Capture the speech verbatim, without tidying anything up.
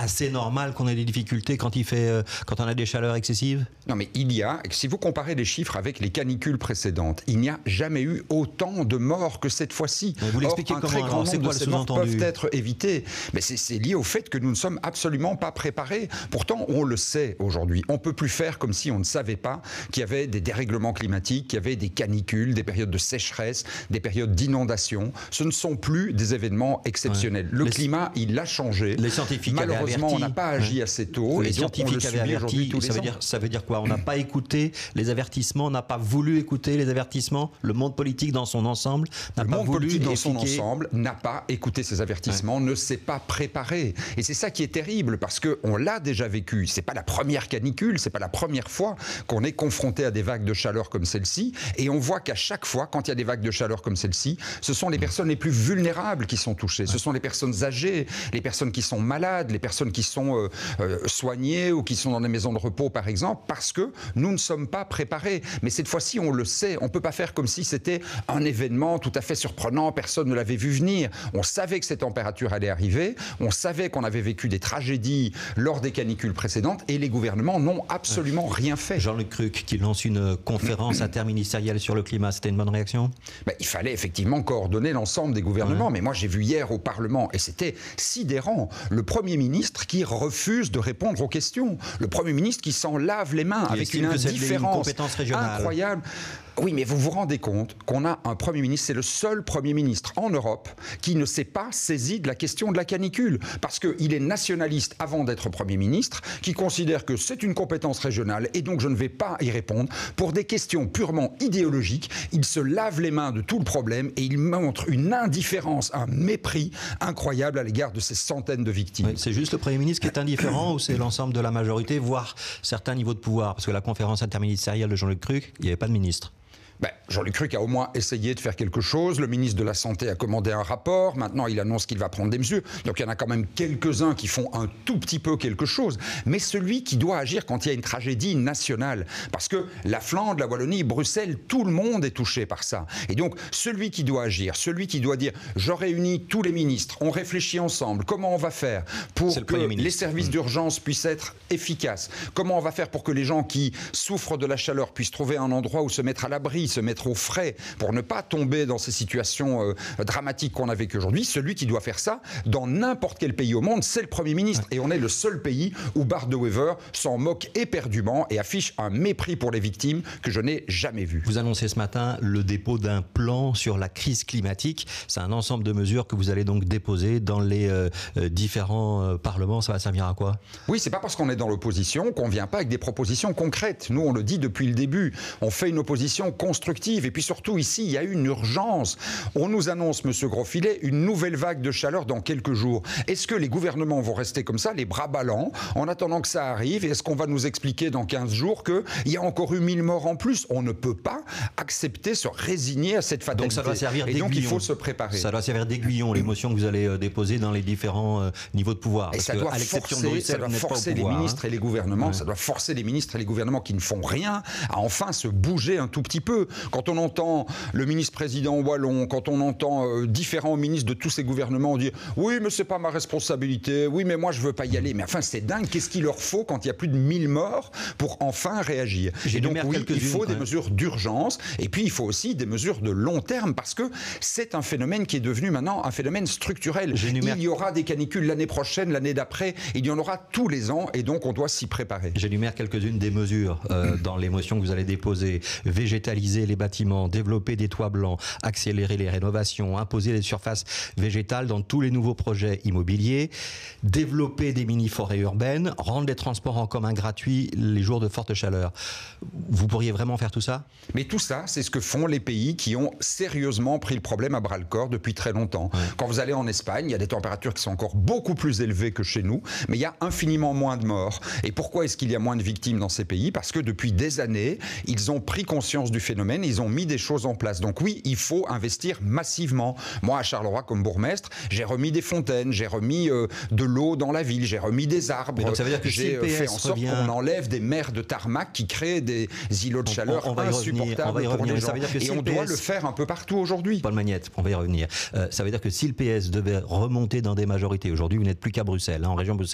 assez normal qu'on ait des difficultés quand, il fait, euh, quand on a des chaleurs excessives? Non, mais il y a, si vous comparez les chiffres avec les canicules précédentes, il n'y a jamais eu autant de morts que cette fois-ci. Mais vous l'expliquez Or, un comment, très grand alors, c'est nombre quoi de le ces morts sous-entendu? peuvent être évités. Mais c'est, c'est lié au fait que nous ne sommes absolument pas préparés. Pourtant, on le sait aujourd'hui. On ne peut plus faire comme si on ne savait pas qu'il y avait des dérèglements climatiques, qu'il y avait des canicules, des périodes de sécheresse, des périodes d'inondation. Ce ne sont plus des événements exceptionnels. Ouais. Le les, climat, il a changé. Les scientifiques Malheureusement, avaient averti. on n'a pas agi ouais. assez tôt. Les et donc, on le scientifiques avaient subit aujourd'hui averti. tous les Ça veut, ans. dire, ça veut dire quoi? On n'a pas écouté les avertissements, on n'a pas voulu écouter les avertissements. Le monde politique dans son ensemble n'a le pas monde voulu politique dans effiquer... son ensemble n'a pas écouté ces avertissements, ouais. ne s'est pas préparé. Et c'est ça qui est terrible, parce qu'on l'a déjà vécu. C'est pas la première canicule, c'est pas la première fois qu'on est confronté à des vagues de chaleur comme celle-ci. Et on voit qu'à chaque fois, quand il y a des vagues de chaleur comme celle-ci, ce sont les personnes les plus vulnérables qui sont touchées. Ouais. Ce sont les personnes âgées, les personnes qui sont malades, les personnes qui sont euh, euh, soignées ou qui sont dans des maisons de repos, par exemple, parce que nous ne sommes pas préparés. Mais cette fois-ci, on le sait. On ne peut pas faire comme si c'était un événement tout à fait surprenant, personne ne l'avait vu venir. On savait que ces températures allaient arriver, on savait qu'on avait vécu des tragédies lors des canicules précédentes et les gouvernements n'ont absolument rien fait. Jean-Luc Cruc qui lance une conférence interministérielle sur le climat, c'était une bonne réaction? Ben, il fallait effectivement coordonner l'ensemble des gouvernements, ouais. mais moi j'ai vu hier au Parlement, et c'était sidérant, le Premier ministre qui refuse de répondre aux questions, le Premier ministre qui s'en lave les mains il avec une indifférence une incroyable. Oui, mais vous vous rendez compte qu'on a un Premier ministre, c'est le seul Premier ministre en Europe qui ne s'est pas saisi de la question de la canicule, parce qu'il est nationaliste avant d'être Premier ministre, qui considère que c'est une compétence régionale et donc je ne vais pas y répondre. Pour des questions purement idéologiques, il se lave les mains de tout le problème et il montre une indifférence, un mépris incroyable à l'égard de ces centaines de victimes. Oui, c'est juste le Premier ministre qui est indifférent ou c'est l'ensemble de la majorité, voire certains niveaux de pouvoir? Parce que la conférence interministérielle de Jean-Luc Cruc, il n'y avait pas de ministre. Ben, Jean-Luc Cruc a au moins essayé de faire quelque chose. Le ministre de la Santé a commandé un rapport. Maintenant, il annonce qu'il va prendre des mesures. Donc, il y en a quand même quelques-uns qui font un tout petit peu quelque chose. Mais celui qui doit agir quand il y a une tragédie nationale, parce que la Flandre, la Wallonie, Bruxelles, tout le monde est touché par ça. Et donc, celui qui doit agir, celui qui doit dire « je réunis tous les ministres, on réfléchit ensemble, comment on va faire pour que les services mmh. d'urgence puissent être efficaces, comment on va faire pour que les gens qui souffrent de la chaleur puissent trouver un endroit où se mettre à l'abri, se mettre au frais pour ne pas tomber dans ces situations euh, dramatiques qu'on a vécues aujourd'hui. Celui qui doit faire ça dans n'importe quel pays au monde, c'est le Premier ministre. Et on est le seul pays où Bart de Wever s'en moque éperdument et affiche un mépris pour les victimes que je n'ai jamais vu. Vous annoncez ce matin le dépôt d'un plan sur la crise climatique. C'est un ensemble de mesures que vous allez donc déposer dans les euh, différents euh, parlements. Ça va servir à quoi? Oui, c'est pas parce qu'on est dans l'opposition qu'on vient pas avec des propositions concrètes. Nous, on le dit depuis le début. On fait une opposition constructive. Et puis surtout, ici, il y a une urgence. On nous annonce, Monsieur Grosfilet, une nouvelle vague de chaleur dans quelques jours. Est-ce que les gouvernements vont rester comme ça, les bras ballants, en attendant que ça arrive? Et est-ce qu'on va nous expliquer dans quinze jours qu'il y a encore eu mille morts en plus? On ne peut pas accepter, se résigner à cette fatalité. Donc ça doit servir Et d'aiguillon. donc il faut se préparer. Ça doit servir d'aiguillon, les motions que vous allez euh, déposer dans les différents euh, niveaux de pouvoir. Et Parce ça que, doit à l'exception forcer, de ça doit Bruxelles, forcer les pouvoir, ministres hein. et les gouvernements, Ouais. ça doit forcer les ministres et les gouvernements qui ne font rien à enfin se bouger un tout petit peu. Quand on entend le ministre-président wallon, quand on entend euh, différents ministres de tous ces gouvernements dire « oui, mais c'est pas ma responsabilité, oui, mais moi je veux pas y aller ». Mais enfin, c'est dingue, qu'est-ce qu'il leur faut quand il y a plus de mille morts pour enfin réagir? Et donc oui, il faut des mesures d'urgence et puis il faut aussi des mesures de long terme parce que c'est un phénomène qui est devenu maintenant un phénomène structurel. Il y aura des canicules l'année prochaine, l'année d'après, il y en aura tous les ans et donc on doit s'y préparer. J'énumère quelques-unes des mesures euh, dans les motions que vous allez déposer. Végétaliser les bâtiments, développer des toits blancs, accélérer les rénovations, imposer les surfaces végétales dans tous les nouveaux projets immobiliers, développer des mini-forêts urbaines, rendre les transports en commun gratuits les jours de forte chaleur. Vous pourriez vraiment faire tout ça? Mais tout ça, c'est ce que font les pays qui ont sérieusement pris le problème à bras-le-corps depuis très longtemps. Ouais. Quand vous allez en Espagne, il y a des températures qui sont encore beaucoup plus élevées que chez nous, mais il y a infiniment moins de morts. Et pourquoi est-ce qu'il y a moins de victimes dans ces pays? Parce que depuis des années, ils ont pris conscience du phénomène, ils ont mis des choses en place. Donc oui, il faut investir massivement. Moi, à Charleroi, comme bourgmestre, j'ai remis des fontaines, j'ai remis euh, de l'eau dans la ville, j'ai remis des arbres. Mais donc ça veut dire que j'ai si fait en sorte revient... qu'on enlève des mers de tarmac qui créent des îlots de chaleur on, on, on insupportables pour les gens. Que Et si on P S... doit le faire un peu partout aujourd'hui. Paul Magnette, on va y revenir. Euh, ça veut dire que si le P S devait remonter dans des majorités, aujourd'hui vous n'êtes plus qu'à Bruxelles, hein, en région bruxelloise,